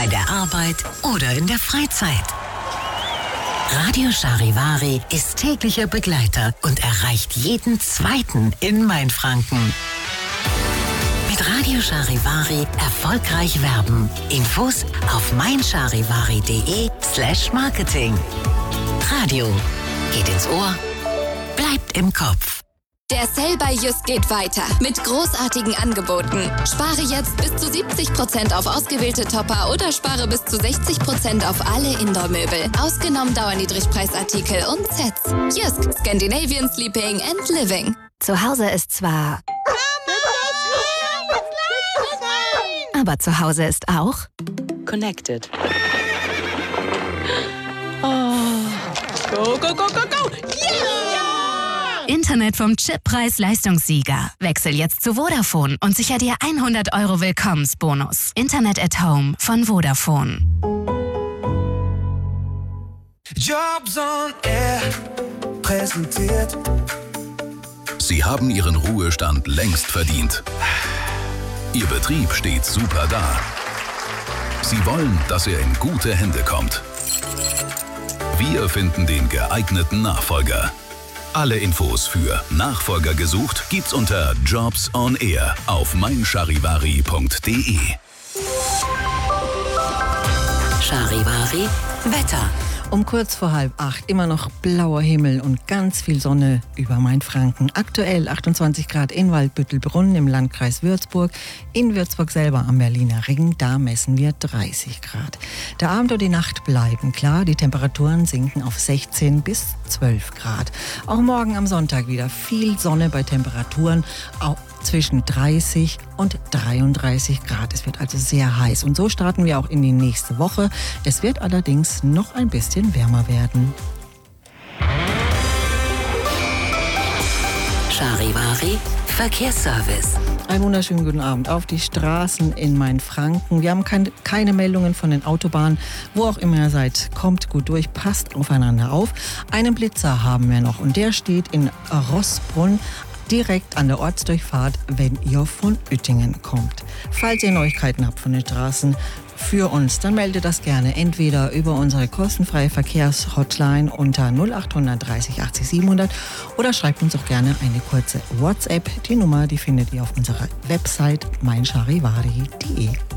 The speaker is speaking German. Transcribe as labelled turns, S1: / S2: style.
S1: bei der Arbeit oder in der Freizeit. Radio Charivari ist täglicher Begleiter und erreicht jeden Zweiten in Mainfranken. Mit Radio Charivari erfolgreich werben. Infos auf meincharivari.de/Marketing. Radio geht ins Ohr, bleibt im Kopf.
S2: Der Sale bei Just geht weiter mit großartigen Angeboten. Spare jetzt bis zu 70% auf ausgewählte Topper oder spare bis zu 60% auf alle Indoor-Möbel. Ausgenommen Dauerniedrigpreisartikel und Sets. Just, Scandinavian Sleeping and Living.
S3: Zu Hause ist zwar... Aber zu Hause ist auch...
S4: Connected. Oh. Go, go, go, go, go! Yeah!
S3: Internet vom Chip-Preis-Leistungssieger. Wechsel jetzt zu Vodafone und sicher dir 100 € Willkommensbonus. Internet at Home von Vodafone.
S5: Jobs on Air präsentiert.
S6: Sie haben Ihren Ruhestand längst verdient. Ihr Betrieb steht super da. Sie wollen, dass er in gute Hände kommt. Wir finden den geeigneten Nachfolger. Alle Infos für Nachfolger gesucht gibt's unter Jobs on Air auf meincharivari.de.
S1: Charivari Wetter.
S7: Um kurz vor 7:30 immer noch blauer Himmel und ganz viel Sonne über Mainfranken. Aktuell 28 Grad in Waldbüttelbrunn im Landkreis Würzburg. In Würzburg selber am Berliner Ring, da messen wir 30 Grad. Der Abend und die Nacht bleiben klar. Die Temperaturen sinken auf 16 bis 12 Grad. Auch morgen am Sonntag wieder viel Sonne bei Temperaturen auch zwischen 30 und 33 Grad. Es wird also sehr heiß. Und so starten wir auch in die nächste Woche. Es wird allerdings noch ein bisschen wärmer werden.
S1: Charivari Verkehrsservice.
S7: Einen wunderschönen guten Abend auf die Straßen in Mainfranken. Wir haben keine Meldungen von den Autobahnen. Wo auch immer ihr seid, kommt gut durch, passt aufeinander auf. Einen Blitzer haben wir noch und der steht in Rossbrunn direkt an der Ortsdurchfahrt, wenn ihr von Uettingen kommt. Falls ihr Neuigkeiten habt von den Straßen für uns, dann meldet das gerne entweder über unsere kostenfreie Verkehrshotline unter 0800 30 80 700 oder schreibt uns auch gerne eine kurze WhatsApp. Die Nummer, die findet ihr auf unserer Website meincharivari.de.